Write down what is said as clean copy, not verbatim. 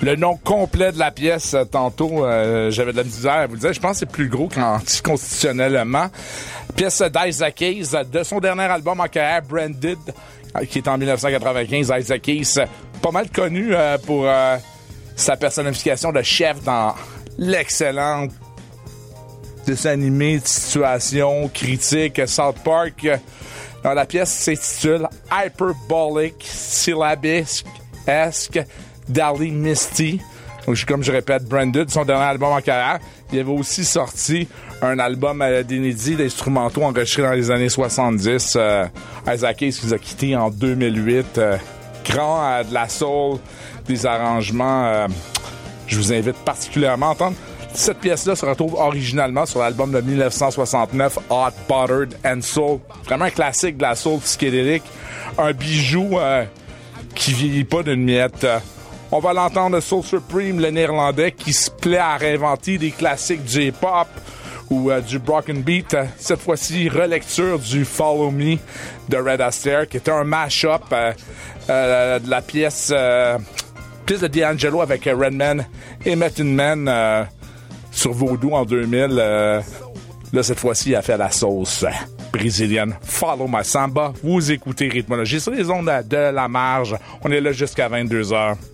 Le nom complet de la pièce, tantôt, j'avais de la misère à vous le dire. Je pense que c'est plus gros qu'anticonstitutionnellement. Pièce d'Isaac Hayes, de son dernier album en carrière, Branded, qui est en 1995. Isaac Hayes, pas mal connu pour sa personnification de chef dans l'excellente dessin animé de situation critique South Park. Dans la pièce s'intitule Hyperbolic Syllabisque Dally Misty. Donc, comme je répète, Branded, son dernier album en carrière. Il avait aussi sorti un album d'inédits d'instrumentaux enregistrés dans les années 70. Isaac Hayes qui nous a quittés en 2008. Grand de la soul, des arrangements. Je vous invite particulièrement à entendre. Cette pièce-là se retrouve originalement sur l'album de 1969, Hot, Buttered and Soul. Vraiment un classique de la soul psychédélique. Un bijou qui vieillit pas d'une miette. On va l'entendre de Soul Supreme, le néerlandais, qui se plaît à réinventer des classiques J-pop ou du Broken Beat. Cette fois-ci, relecture du Follow Me de Red Astaire, qui était un mash-up de la pièce de D'Angelo avec Redman et Method Man sur Voodoo en 2000. Là, cette fois-ci, il a fait la sauce brésilienne. Follow My Samba. Vous écoutez Rythmologie sur les ondes de la marge. On est là jusqu'à 22h.